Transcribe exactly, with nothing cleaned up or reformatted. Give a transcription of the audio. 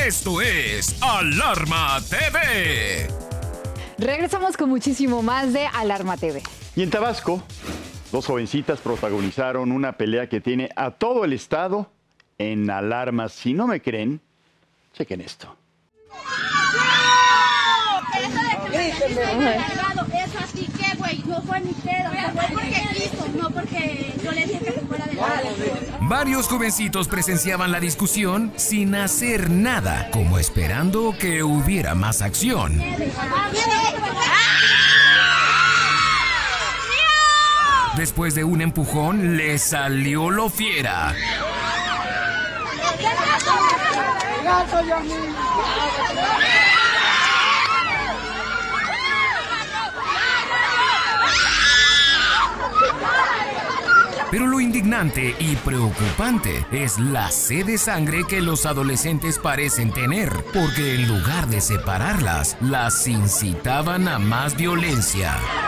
Esto es Alarma T V. Regresamos con muchísimo más de Alarma T V. Y en Tabasco, dos jovencitas protagonizaron una pelea que tiene a todo el estado en alarma. Si no me creen, chequen esto. Eso de que me cargado, eso así que, güey, no fue mi pedo, fue porque quiso, no porque yo le dije que se fuera de la. Varios jovencitos presenciaban la discusión sin hacer nada, como esperando que hubiera más acción. Después de un empujón, le salió lo fiera. Pero lo indignante y preocupante es la sed de sangre que los adolescentes parecen tener, porque en lugar de separarlas, las incitaban a más violencia.